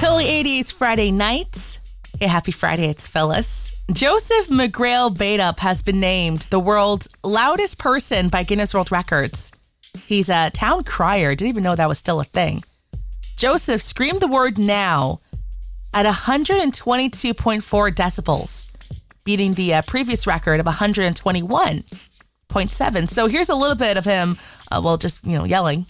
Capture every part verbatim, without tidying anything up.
Totally eighties Friday night. Hey, happy Friday, it's Phyllis. Joseph McGrail Badup has been named the world's loudest person by Guinness World Records. He's a town crier. Didn't even know that was still a thing. Joseph screamed the word now at one hundred twenty-two point four decibels, beating the uh, previous record of one hundred twenty-one point seven. So here's a little bit of him, uh, well, just, you know, yelling.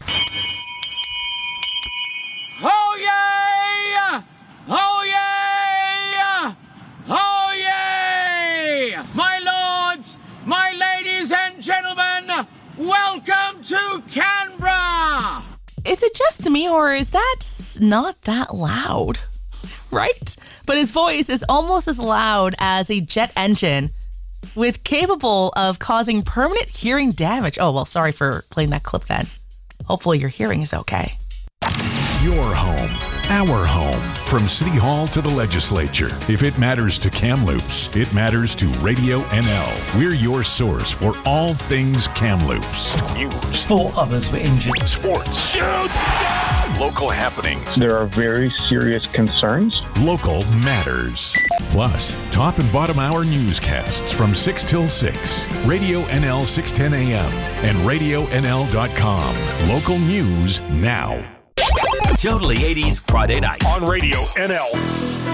Oh, yeah! Oh, yeah! Oh, yeah! My lords, my ladies and gentlemen, welcome to Canberra! Is it just me, or is that not that loud? Right? But his voice is almost as loud as a jet engine, with capable of causing permanent hearing damage. Oh, well, sorry for playing that clip then. Hopefully your hearing is okay. Your home, our home. From City Hall to the legislature. If it matters to Kamloops, it matters to Radio N L. We're your source for all things Kamloops. News. Four others were injured. Sports. Shoot! Local happenings. There are very serious concerns. Local matters. Plus, top and bottom hour newscasts from six till six. Radio N L six ten A M and radio N L dot com. Local news now. Totally eighties Friday night on Radio N L.